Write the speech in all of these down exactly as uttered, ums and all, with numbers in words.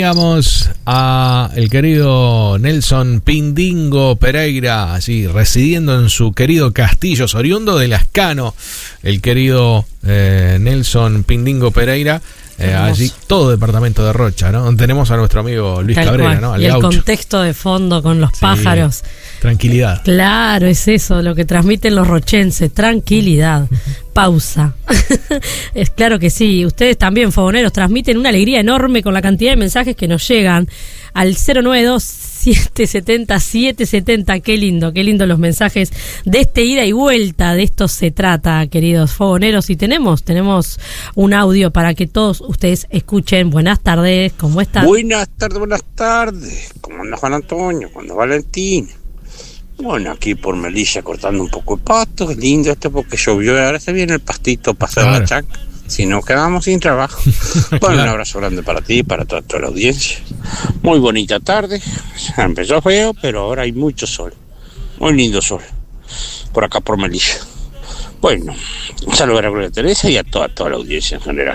Llegamos a el querido Nelson Pindingo Pereira, así residiendo en su querido castillo, oriundo de Lascano, el querido eh, Nelson Pindingo Pereira, eh, allí todo departamento de Rocha, ¿no? Tenemos a nuestro amigo Luis Tal Cabrera, cual. ¿no? Al y el gaucho. Contexto de fondo con los Sí, pájaros. Tranquilidad. Claro, es eso lo que transmiten los rochenses, tranquilidad, pausa. Es claro que sí, ustedes también, fogoneros, transmiten una alegría enorme con la cantidad de mensajes que nos llegan al cero nueve dos, siete siete cero, siete siete cero. Qué lindo, qué lindo los mensajes de este ida y vuelta, de esto se trata, queridos fogoneros. Y tenemos, tenemos un audio para que todos ustedes escuchen. Buenas tardes, ¿cómo están? Buenas tardes, buenas tardes. ¿Cómo anda Juan Antonio? ¿Cómo anda Valentín? Bueno, aquí por Melilla cortando un poco de pasto, qué lindo esto porque llovió y ahora se viene el pastito para hacer Claro. la chaca. Si no, quedamos sin trabajo. Bueno, un abrazo grande para ti y para toda, toda la audiencia. Muy bonita tarde. Empezó feo, pero ahora hay mucho sol. Muy lindo sol. Por acá por Melilla. Bueno, un saludo a la Gloria Teresa y a toda, toda la audiencia en general.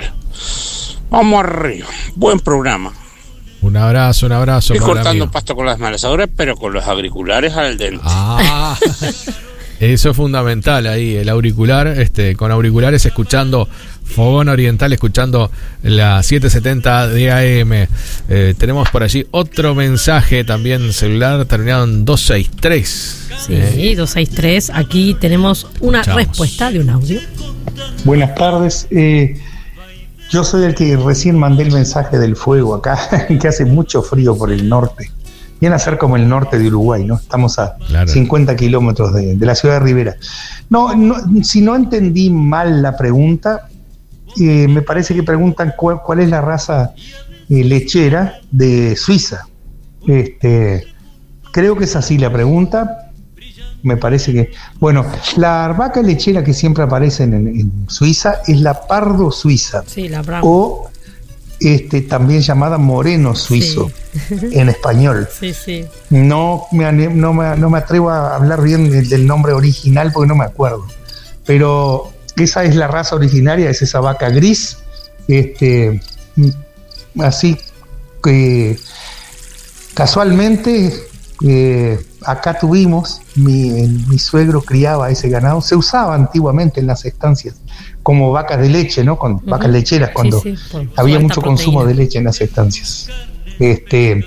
Vamos arriba. Buen programa. Un abrazo, un abrazo. Estoy para el cortando amigo. pasto con las malazadoras, pero con los auriculares al dente. Ah, eso es fundamental ahí, el auricular, este, con auriculares escuchando Fogón Oriental, escuchando la setecientos setenta de A M. Eh, tenemos por allí otro mensaje también celular terminado en doscientos sesenta y tres. Sí, Eh, doscientos sesenta y tres. Aquí tenemos una Escuchamos. respuesta de un audio. Buenas tardes. Eh, yo soy el que recién mandé el mensaje del fuego acá, que hace mucho frío por el norte. Viene a ser como el norte de Uruguay, ¿no? Estamos a Claro. cincuenta kilómetros de, de la ciudad de Rivera. No, no, si no entendí mal la pregunta, eh, me parece que preguntan cuál, cuál es la raza eh, lechera de Suiza. Este, creo que es así la pregunta. Me parece que... Bueno, la vaca lechera que siempre aparece en, en Suiza es la pardo suiza, Sí, la Brown. o este, también llamada moreno suizo, en español. Sí, sí. No me, ane- no, me, no me atrevo a hablar bien del, del nombre original porque no me acuerdo. Pero esa es la raza originaria, es esa vaca gris. Este, mm, así que casualmente eh, acá tuvimos, mi, mi suegro criaba ese ganado, se usaba antiguamente en las estancias como vacas de leche, ¿no? Con Ujú. vacas lecheras, cuando Sí, sí, por su había alta mucho consumo proteína. de leche en las estancias. Este,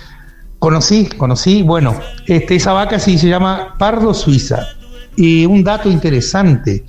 conocí, conocí, bueno, este, esa vaca sí se llama pardo suiza. Y un dato interesante,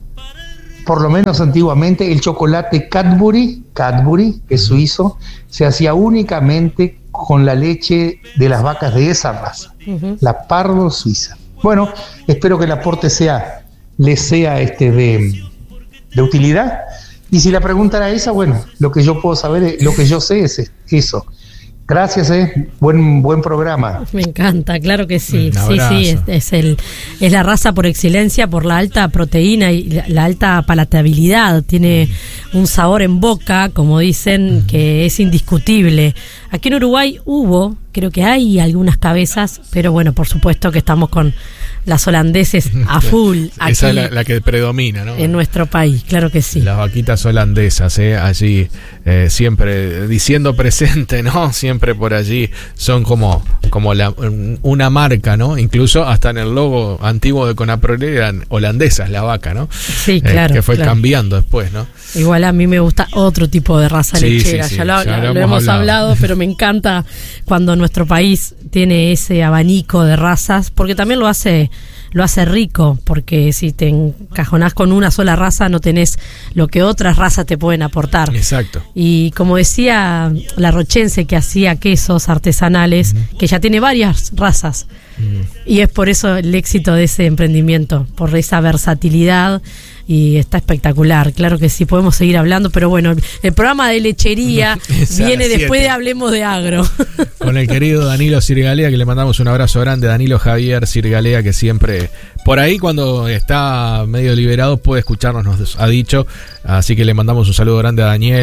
por lo menos antiguamente, el chocolate Cadbury, Cadbury, que es suizo, se hacía únicamente con la leche de las vacas de esa raza, Ujú. la pardo suiza. Bueno, espero que el aporte sea, les sea este de, de utilidad. Y si la pregunta era esa, bueno, lo que yo puedo saber, es- lo que yo sé es eso. Gracias, eh. Buen, buen programa. Me encanta, claro que sí. Un Sí, abrazo. sí, es, es el es la raza por excelencia por la alta proteína y la, la alta palatabilidad. Tiene un sabor en boca, como dicen, que es indiscutible. Aquí en Uruguay hubo, creo que hay algunas cabezas, pero bueno, por supuesto que estamos con las holandeses a full aquí esa es la, la que predomina, ¿no? en nuestro país, claro que sí. Las vaquitas holandesas, ¿eh? Allí eh, siempre diciendo presente, ¿no? Siempre por allí son como, como la, una marca, ¿no? Incluso hasta en el logo antiguo de Conaprole eran holandesas la vaca, ¿no? Sí, Eh, claro. que fue claro. cambiando después, ¿no? Igual a mí me gusta otro tipo de raza Sí, lechera, sí, sí, ya, lo, ya lo- lo lo hemos hemos hablado. hablado, pero me encanta cuando nuestro país tiene ese abanico de razas, porque también lo hace lo hace rico, porque si te encajonás con una sola raza no tenés lo que otras razas te pueden aportar. Exacto. Y como decía la rochense que hacía quesos artesanales, que ya tiene varias razas, y es por eso el éxito de ese emprendimiento, por esa versatilidad, y está espectacular. Claro que sí, podemos seguir hablando, pero bueno, el programa de lechería Es a viene las después siete. de Hablemos de Agro. Con el querido Danilo Sirgalea, que le mandamos un abrazo grande. Danilo Javier Sirgalea, que siempre por ahí cuando está medio liberado puede escucharnos, nos ha dicho. Así que le mandamos un saludo grande a Daniel,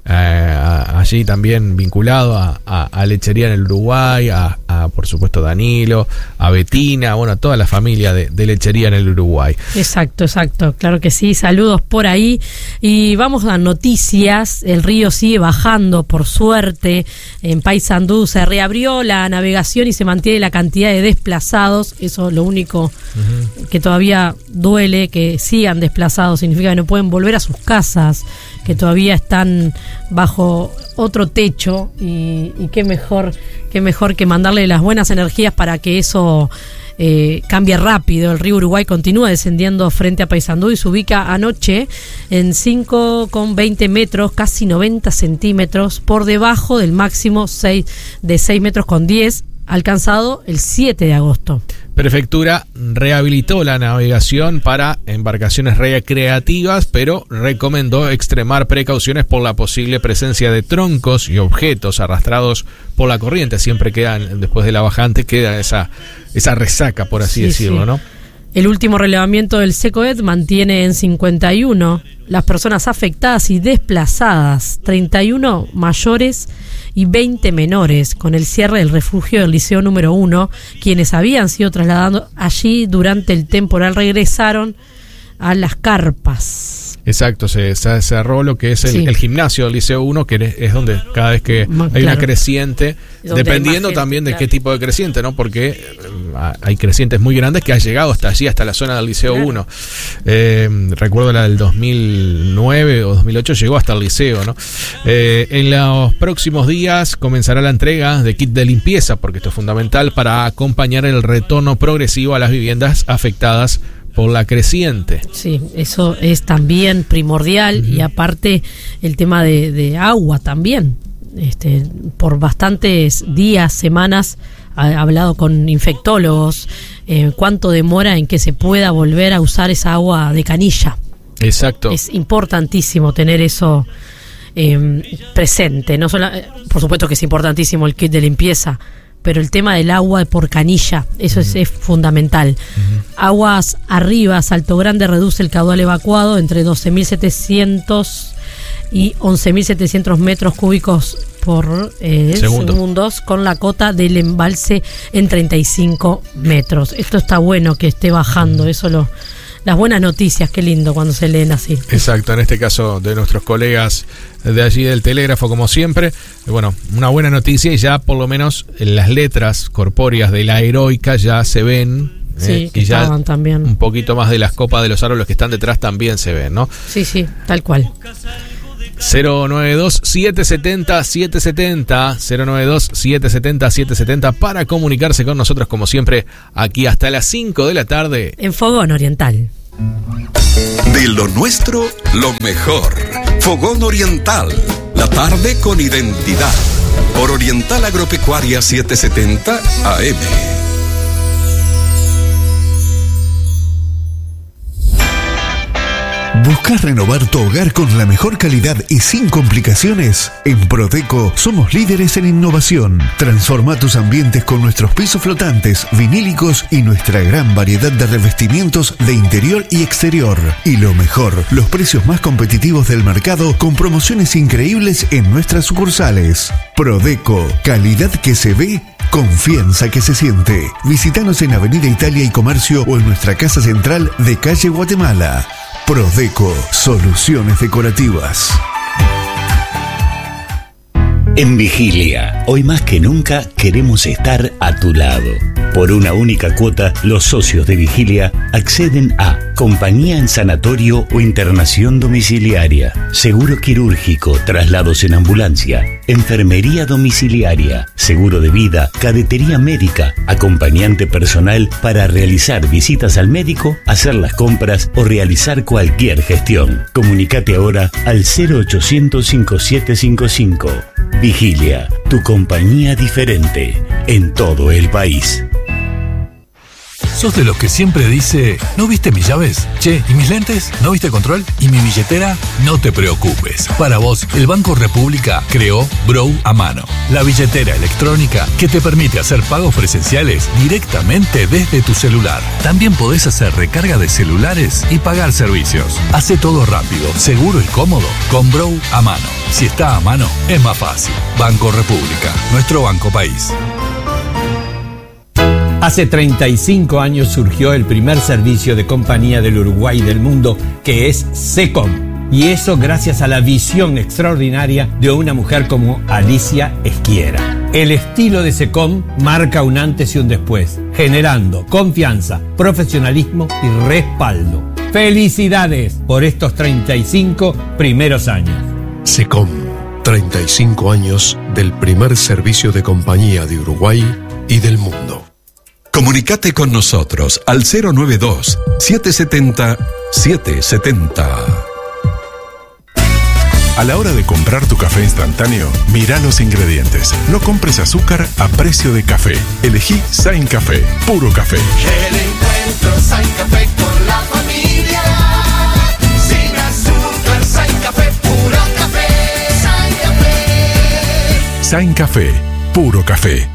eh, a, allí también vinculado a, a, a Lechería en el Uruguay, a, a por supuesto Danilo, a Betina, bueno, a toda la familia de, de Lechería en el Uruguay. Exacto, exacto, claro que sí, saludos por ahí. Y vamos a noticias. El río sigue bajando, por suerte. En Paysandú se reabrió la navegación y se mantiene la cantidad de desplazados. Eso es lo único uh-huh. que todavía duele, que sigan desplazados, significa que no pueden volver a sus casas, que todavía están bajo otro techo, y, y qué mejor, qué mejor que mandarle las buenas energías para que eso eh, cambie rápido. El río Uruguay continúa descendiendo frente a Paysandú y se ubica anoche en cinco coma veinte metros, casi noventa centímetros, por debajo del máximo seis, de seis metros con diez, alcanzado el siete de agosto. Prefectura rehabilitó la navegación para embarcaciones recreativas, pero recomendó extremar precauciones por la posible presencia de troncos y objetos arrastrados por la corriente. Siempre quedan, después de la bajante, queda esa, esa resaca, por así sí, decirlo, sí. ¿no? El último relevamiento del SECOED mantiene en cincuenta y uno las personas afectadas y desplazadas, treinta y uno mayores y veinte menores, con el cierre del refugio del Liceo número uno, quienes habían sido trasladados allí durante el temporal regresaron a las carpas. Exacto, se, se cerró lo que es el, sí. el gimnasio del Liceo uno, que es donde cada vez que Más hay claro. una creciente, dependiendo gente, también de claro. qué tipo de creciente, ¿no? Porque hay crecientes muy grandes que han llegado hasta allí, hasta la zona del Liceo claro. uno. Eh, recuerdo la del dos mil nueve o dos mil ocho, llegó hasta el Liceo, ¿no? Eh, en los próximos días comenzará la entrega de kit de limpieza, porque esto es fundamental para acompañar el retorno progresivo a las viviendas afectadas por la creciente. Sí, eso es también primordial. Uh-huh. Y aparte el tema de, de agua también. Este, por bastantes días, semanas, he hablado con infectólogos, eh, cuánto demora en que se pueda volver a usar esa agua de canilla. Exacto. Es importantísimo tener eso eh, presente. No solo, por supuesto que es importantísimo el kit de limpieza, pero el tema del agua por canilla, eso uh-huh. es, es fundamental. Uh-huh. Aguas arriba, Salto Grande reduce el caudal evacuado entre doce mil setecientos y once mil setecientos metros cúbicos por eh, Segundo. segundos, con la cota del embalse en treinta y cinco metros. Esto está bueno que esté bajando, uh-huh. eso lo... Las buenas noticias, qué lindo cuando se leen así. Exacto, en este caso de nuestros colegas de allí del Telégrafo, como siempre. Bueno, una buena noticia, y ya por lo menos en las letras corpóreas de la heroica ya se ven. Sí, eh, que y ya también. Un poquito más de las copas de los árboles que están detrás también se ven, ¿no? Sí, sí, tal cual. cero nueve dos, siete siete cero, siete siete cero, cero nueve dos, siete siete cero, siete siete cero para comunicarse con nosotros, como siempre, aquí hasta las cinco de la tarde en Fogón Oriental. De lo nuestro, lo mejor. Fogón Oriental, la tarde con identidad. Por Oriental Agropecuaria setecientos setenta A M. ¿Buscas renovar tu hogar con la mejor calidad y sin complicaciones? En Prodeco somos líderes en innovación. Transforma tus ambientes con nuestros pisos flotantes, vinílicos y nuestra gran variedad de revestimientos de interior y exterior. Y lo mejor, los precios más competitivos del mercado con promociones increíbles en nuestras sucursales. Prodeco, calidad que se ve, confianza que se siente. Visítanos en Avenida Italia y Comercio o en nuestra casa central de calle Guatemala. Prodeco, soluciones decorativas. En Vigilia, hoy más que nunca queremos estar a tu lado. Por una única cuota, los socios de Vigilia acceden a compañía en sanatorio o internación domiciliaria, seguro quirúrgico, traslados en ambulancia, enfermería domiciliaria, seguro de vida, cadetería médica, acompañante personal para realizar visitas al médico, hacer las compras o realizar cualquier gestión. Comunicate ahora al cero ochocientos, cincuenta y siete cincuenta y cinco. Vigilia, tu compañía diferente en todo el país. ¿Sos de los que siempre dice, ¿no viste mis llaves? Che, ¿y mis lentes? ¿No viste control? ¿Y mi billetera? No te preocupes. Para vos, el Banco República creó Brow a mano, la billetera electrónica que te permite hacer pagos presenciales directamente desde tu celular. También podés hacer recarga de celulares y pagar servicios. Hace todo rápido, seguro y cómodo con Brow a mano. Si está a mano, es más fácil. Banco República, nuestro banco país. Hace treinta y cinco años surgió el primer servicio de compañía del Uruguay y del mundo, que es SECOM. Y eso gracias a la visión extraordinaria de una mujer como Alicia Esquiera. El estilo de SECOM marca un antes y un después, generando confianza, profesionalismo y respaldo. ¡Felicidades por estos treinta y cinco primeros años! SECOM, treinta y cinco años del primer servicio de compañía de Uruguay y del mundo. Comunicate con nosotros al cero nueve dos, siete siete cero, siete siete cero. A la hora de comprar tu café instantáneo, mira los ingredientes. No compres azúcar a precio de café. Elegí Sain Café, puro café. El encuentro Sain Café con la familia. Sin azúcar, Sain Café, puro café. Sain Café. Sain Café, puro café.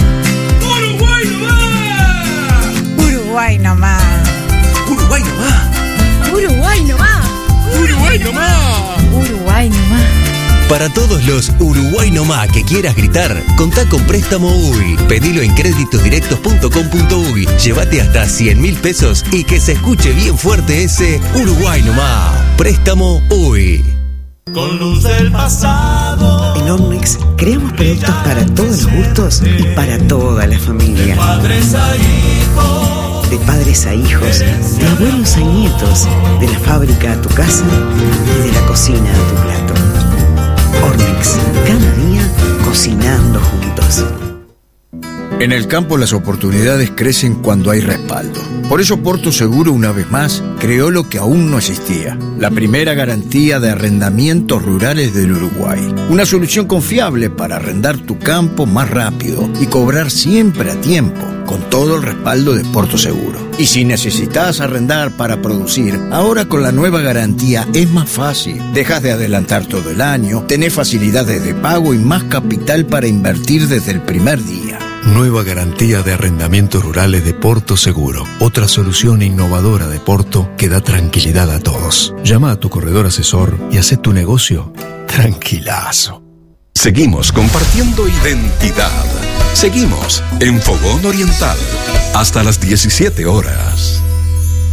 Uruguay nomás. Uruguay nomás. Uruguay nomás. Uruguay nomás. Uruguay nomás. Para todos los Uruguay nomás que quieras gritar, contá con Préstamo U Y. Pedilo en créditos directos punto com punto uy. Llévate hasta cien mil pesos y que se escuche bien fuerte ese Uruguay nomás. Préstamo U Y. Con luz del pasado. En Ornex creamos productos para todos los gustos y para toda la familia. De padres a hijos. De padres a hijos, de abuelos a nietos, de la fábrica a tu casa y de la cocina a tu plato. Ornex, cada día cocinando juntos. En el campo las oportunidades crecen cuando hay respaldo. Por eso Porto Seguro una vez más creó lo que aún no existía, la primera garantía de arrendamientos rurales del Uruguay. Una solución confiable para arrendar tu campo más rápido y cobrar siempre a tiempo, con todo el respaldo de Porto Seguro. Y si necesitas arrendar para producir, ahora con la nueva garantía es más fácil. Dejas de adelantar todo el año, tenés facilidades de pago y más capital para invertir desde el primer día. Nueva garantía de arrendamientos rurales de Porto Seguro. Otra solución innovadora de Porto que da tranquilidad a todos. Llama a tu corredor asesor y haz tu negocio tranquilazo. Seguimos compartiendo identidad. Seguimos en Fogón Oriental hasta las diecisiete horas.